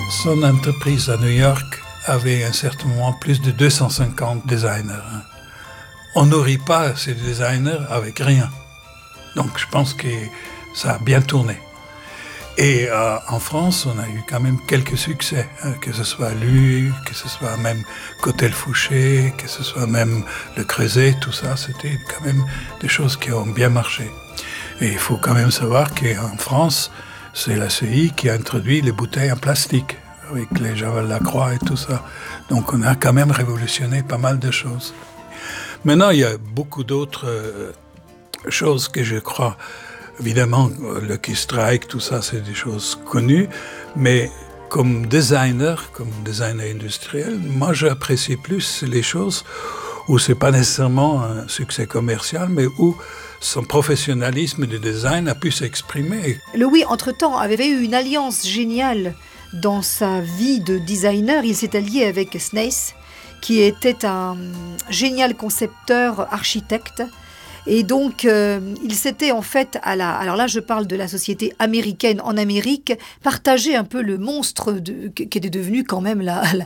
Son entreprise à New York avait à un certain moment plus de 250 designers. On nourrit pas ces designers avec rien. Donc je pense que ça a bien tourné. Et en France, on a eu quand même quelques succès, que ce soit lui, que ce soit même Cotel-Fouché, que ce soit même Le Creuset, tout ça, c'était quand même des choses qui ont bien marché. Et il faut quand même savoir qu'en France, c'est la CI qui a introduit les bouteilles en plastique, avec les Javel Lacroix et tout ça. Donc on a quand même révolutionné pas mal de choses. Maintenant, il y a beaucoup d'autres choses que je crois. Évidemment, Lucky Strike, tout ça, c'est des choses connues. Mais comme designer industriel, moi, j'apprécie plus les choses où c'est pas nécessairement un succès commercial, mais où son professionnalisme de design a pu s'exprimer. Louis, entre-temps, avait eu une alliance géniale dans sa vie de designer. Il s'est allié avec Snaith, qui était un génial concepteur architecte. Et donc, il s'était en fait, alors là je parle de la société américaine en Amérique, partagé un peu le monstre qui était devenu quand même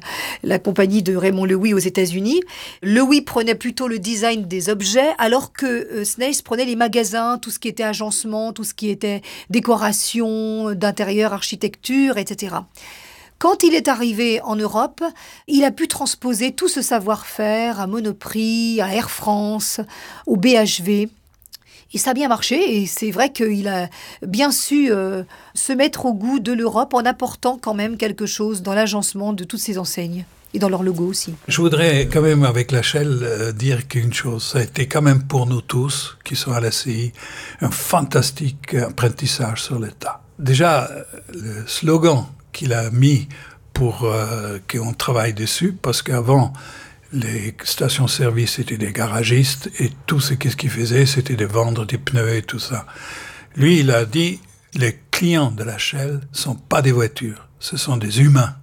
la compagnie de Raymond Loewy aux États-Unis. Loewy prenait plutôt le design des objets, alors que Snaith prenait les magasins, tout ce qui était agencement, tout ce qui était décoration, d'intérieur, architecture, etc. Quand il est arrivé en Europe, il a pu transposer tout ce savoir-faire à Monoprix, à Air France, au BHV. Et ça a bien marché, et c'est vrai qu'il a bien su se mettre au goût de l'Europe en apportant quand même quelque chose dans l'agencement de toutes ces enseignes. Et dans leur logo aussi. Je voudrais quand même, avec la Shell, dire qu'une chose, ça a été quand même pour nous tous, qui sont à la CI, un fantastique apprentissage sur l'État. Déjà, le slogan qu'il a mis pour qu'on travaille dessus, parce qu'avant, les stations-service étaient des garagistes, et tout ce qu'ils faisaient, c'était de vendre des pneus et tout ça. Lui, il a dit, les clients de la Shell sont pas des voitures, ce sont des humains.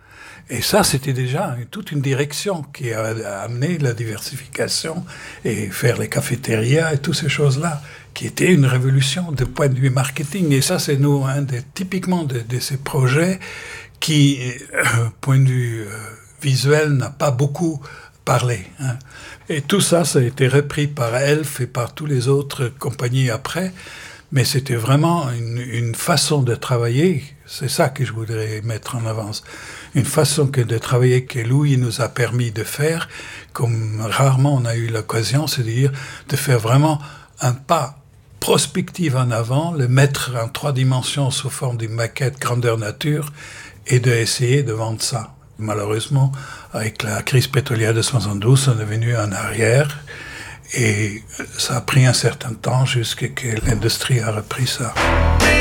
Et ça, c'était déjà toute une direction qui a amené la diversification et faire les cafétérias et toutes ces choses-là, qui était une révolution de point de vue marketing. Et ça, c'est nous, typiquement de ces projets qui, point de vue visuel, n'a pas beaucoup parlé. Et tout ça, ça a été repris par Elf et par toutes les autres compagnies après. Mais c'était vraiment une façon de travailler, c'est ça que je voudrais mettre en avant. Une façon de travailler que Louis nous a permis de faire, comme rarement on a eu l'occasion, c'est-à-dire de faire vraiment un pas prospectif en avant, le mettre en 3 dimensions sous forme d'une maquette grandeur nature et d'essayer de vendre ça. Malheureusement, avec la crise pétrolière de 72, on est venu en arrière. Et ça a pris un certain temps jusqu'à ce que l'industrie a repris ça.